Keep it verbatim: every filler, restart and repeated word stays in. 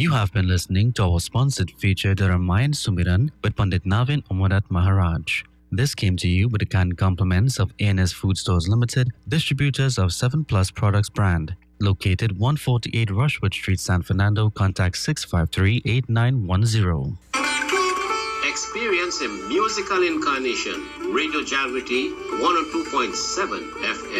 You have been listening to our sponsored feature, the Ramayan Sumiran with Pandit Navin Omodat Maharaj. This came to you with the kind compliments of A N S Food Stores Limited, distributors of seven Plus Products brand. Located one forty-eight Rushwood Street, San Fernando. Contact six five three, eight nine one zero. Experience a musical incarnation. Radio Javity one oh two point seven F M.